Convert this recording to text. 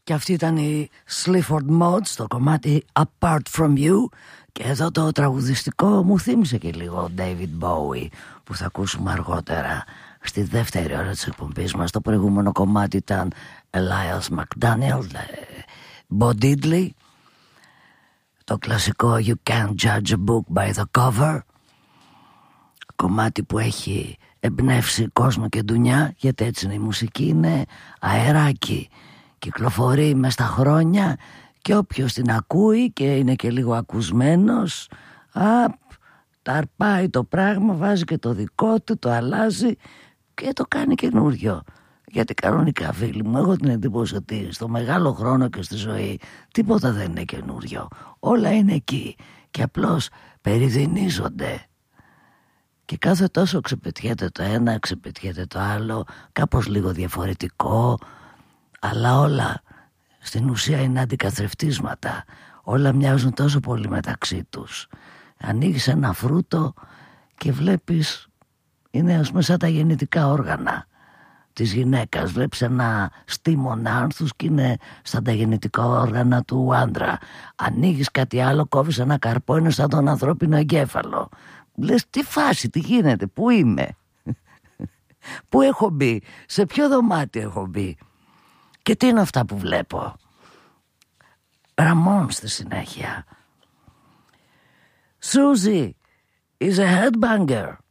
Και αυτή ήταν η Sleaford Mods, το κομμάτι Apart From You. Και εδώ το τραγουδιστικό μου θύμισε και λίγο David Bowie, που θα ακούσουμε αργότερα στη δεύτερη ώρα της εκπομπής μας. Το προηγούμενο κομμάτι ήταν Elias McDaniel, Bo Diddley. Το κλασικό You Can't Judge a Book by the Cover, κομμάτι που έχει εμπνεύσει κόσμο και ντουνιά, γιατί έτσι είναι η μουσική, είναι αεράκι, κυκλοφορεί μες στα χρόνια και όποιος την ακούει και είναι και λίγο ακουσμένος, ταρπάει το πράγμα, βάζει και το δικό του, το αλλάζει και το κάνει καινούριο. Γιατί κανονικά, φίλοι μου, έχω την εντύπωση ότι στο μεγάλο χρόνο και στη ζωή τίποτα δεν είναι καινούριο. Όλα είναι εκεί και απλώς περιδυνίζονται. Και κάθε τόσο ξεπετιέται το ένα, ξεπετιέται το άλλο, κάπως λίγο διαφορετικό, αλλά όλα στην ουσία είναι αντικαθρεφτίσματα. Όλα μοιάζουν τόσο πολύ μεταξύ τους. Ανοίγεις ένα φρούτο και βλέπεις, είναι ας πούμε σαν τα γεννητικά όργανα της γυναίκας. Βλέπεις ένα στίμωνα άνθους και είναι σαν τα γεννητικά όργανα του άντρα. Ανοίγεις κάτι άλλο, κόβεις ένα καρπό, είναι σαν τον ανθρώπινο εγκέφαλο. Λες τι φάση, τι γίνεται, πού είμαι, πού έχω μπει, σε ποιο δωμάτιο έχω μπει και τι είναι αυτά που βλέπω. Ραμόν στη συνέχεια. Susie is a headbanger.